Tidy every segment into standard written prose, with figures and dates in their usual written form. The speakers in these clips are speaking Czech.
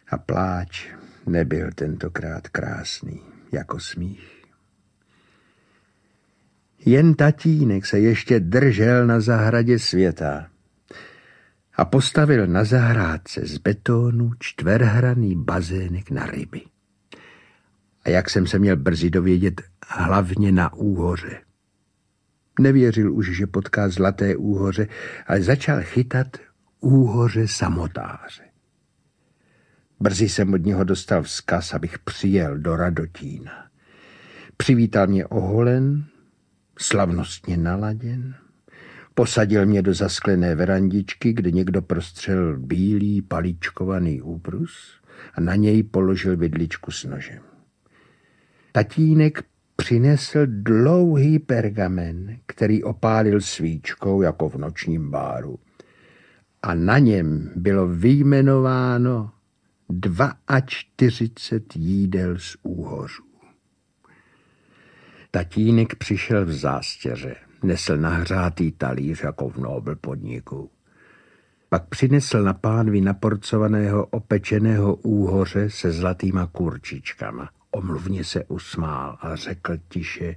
A pláč nebyl tentokrát krásný jako smích. Jen tatínek se ještě držel na zahradě světa a postavil na zahrádce z betonu čtverhranný bazének na ryby. A jak jsem se měl brzy dovědět, hlavně na úhoře. Nevěřil už, že potká zlaté úhoře, ale začal chytat úhoře samotáře. Brzy jsem od něho dostal vzkaz, abych přijel do Radotína. Přivítal mě oholen, slavnostně naladěn, posadil mě do zasklené verandičky, kde někdo prostřel bílý paličkovaný úbrus a na něj položil vidličku s nožem. Tatínek přinesl dlouhý pergamen, který opálil svíčkou jako v nočním báru. A na něm bylo vyjmenováno 42 jídel z úhořů. Tatínek přišel v zástěře, nesl nahřátý talíř jako v Nobel podniku. Pak přinesl na pánvi naporcovaného opečeného úhoře se zlatýma kurčičkama. Omluvně se usmál a řekl tiše: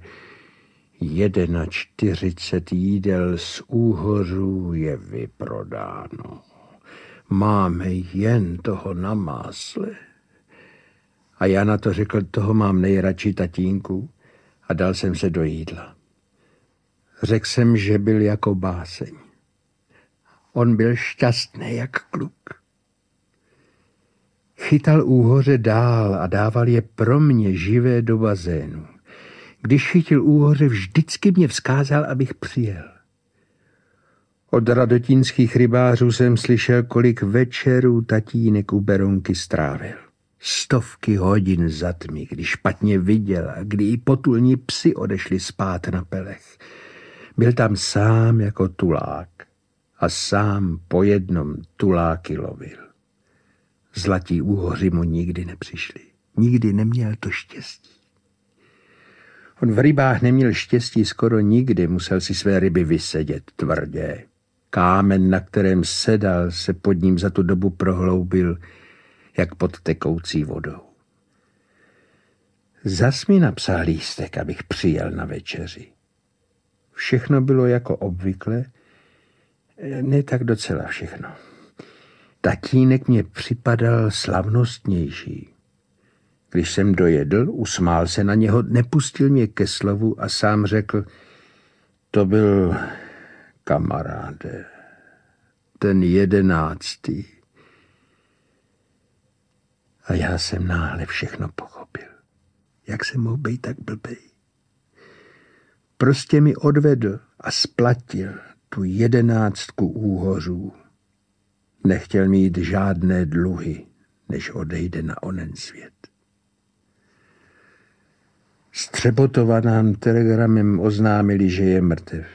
41 jídel z úhořů je vyprodáno. Máme jen toho na másle. A já na to řekl: toho mám nejradši, tatínku, a dal jsem se do jídla. Řekl jsem, že byl jako báseň. On byl šťastný jak kluk. Chytal úhoře dál a dával je pro mě živé do bazénu. Když chytil úhoře, vždycky mě vzkázal, abych přijel. Od radotínských rybářů jsem slyšel, kolik večerů tatínek u Berounky strávil. 100 hodin za tmy, když špatně viděl a kdy i potulní psi odešli spát na pelech. Byl tam sám jako tulák a sám po jednom tuláky lovil. Zlatí úhoři mu nikdy nepřišli. Nikdy neměl to štěstí. On v rybách neměl štěstí skoro nikdy, musel si své ryby vysedět tvrdě. Kámen, na kterém sedal, se pod ním za tu dobu prohloubil, jak pod tekoucí vodou. Zas mi napsal lístek, abych přijel na večeři. Všechno bylo jako obvykle, ne tak docela všechno. Tatínek mě připadal slavnostnější. Když jsem dojedl, usmál se na něho, nepustil mě ke slovu a sám řekl: to byl kamaráde, ten 11. A já jsem náhle všechno pochopil. Jak jsem mohl být tak blbej? Prostě mi odvedl a splatil tu 11 úhořů. Nechtěl mít žádné dluhy, než odejde na onen svět. S Třebotova telegramem oznámili, že je mrtev.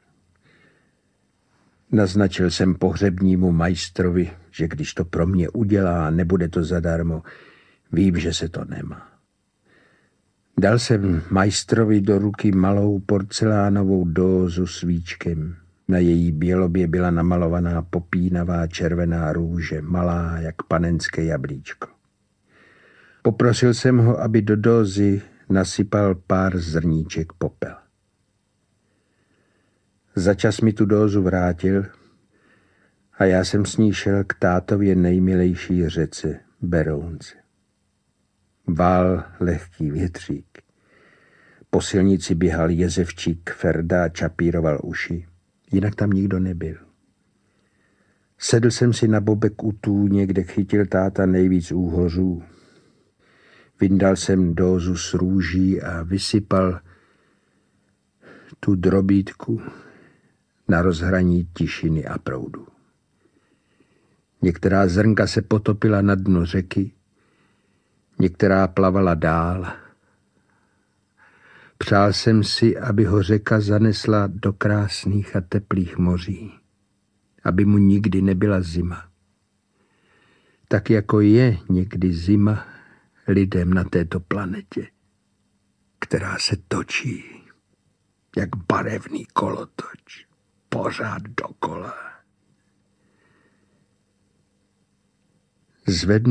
Naznačil jsem pohřebnímu majstrovi, že když to pro mě udělá, nebude to zadarmo, vím, že se to nemá. Dal jsem majstrovi do ruky malou porcelánovou dózu s víčkem. Na její bělobě byla namalovaná popínavá červená růže, malá jak panenské jablíčko. Poprosil jsem ho, aby do dózy nasypal pár zrníček popela. Začas mi tu dózu vrátil a já jsem s ní šel k tátově nejmilejší řece Berounce. Vál lehký větřík. Po silnici běhal jezevčík Ferda a čapíroval uši. Jinak tam nikdo nebyl. Sedl jsem si na bobek u tůně, kde chytil táta nejvíc úhořů. Vyndal jsem dózu s růží a vysypal tu drobítku na rozhraní tišiny a proudu. Některá zrnka se potopila na dno řeky, některá plavala dál. Přál jsem si, aby ho řeka zanesla do krásných a teplých moří, aby mu nikdy nebyla zima. Tak jako je někdy zima lidem na této planetě, která se točí jak barevný kolotoč, pořád dokola. Zvednu